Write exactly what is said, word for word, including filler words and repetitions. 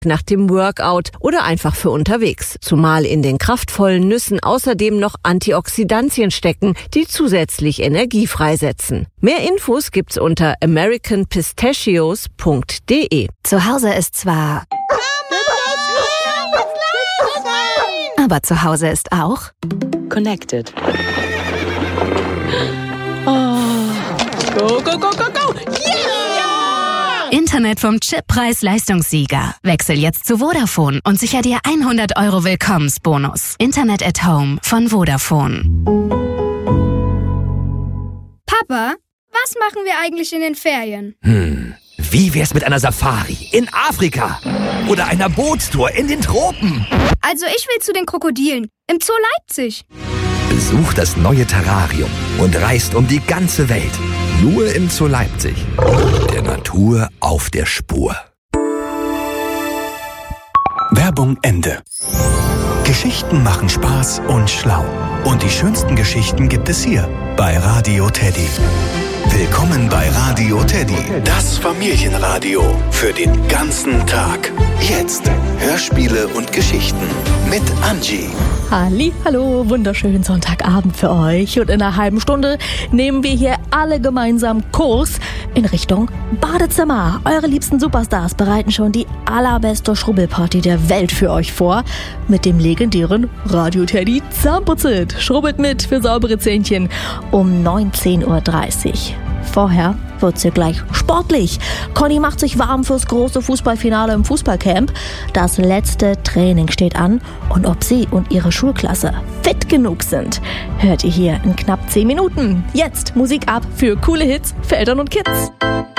nach dem Workout oder einfach für unterwegs. Zumal in den kraftvollen Nüssen außerdem noch Antioxidantien stecken, die zusätzlich Energie freisetzen. Mehr Infos gibt's unter american pistachios punkt de. Zu Hause ist zwar... Aber zu Hause ist auch... Connected. Oh. Go, go, go, go, go! Yeah! Internet vom Chip-Preis-Leistungssieger. Wechsel jetzt zu Vodafone und sicher dir hundert Euro Willkommensbonus. Internet at Home von Vodafone. Papa, was machen wir eigentlich in den Ferien? Hm, wie wär's mit einer Safari in Afrika? Oder einer Bootstour in den Tropen? Also ich will zu den Krokodilen im Zoo Leipzig. Besucht das neue Terrarium und reist um die ganze Welt. Nur im Zoo Leipzig. Der Natur auf der Spur. Werbung Ende. Geschichten machen Spaß und schlau. Und die schönsten Geschichten gibt es hier bei Radio Teddy. Willkommen bei Radio Teddy, das Familienradio für den ganzen Tag. Jetzt Hörspiele und Geschichten mit Angie. Halli, hallo, wunderschönen Sonntagabend für euch. Und in einer halben Stunde nehmen wir hier alle gemeinsam Kurs in Richtung Badezimmer. Eure liebsten Superstars bereiten schon die allerbeste Schrubbelparty der Welt für euch vor. Mit dem legendären Radio Teddy Zahnputzit. Schrubbelt mit für saubere Zähnchen um neunzehn Uhr dreißig. Vorher wird's hier gleich sportlich. Conny macht sich warm fürs große Fußballfinale im Fußballcamp. Das letzte Training steht an. Und ob sie und ihre Schulklasse fit genug sind, hört ihr hier in knapp zehn Minuten. Jetzt Musik ab für coole Hits für Eltern und Kids.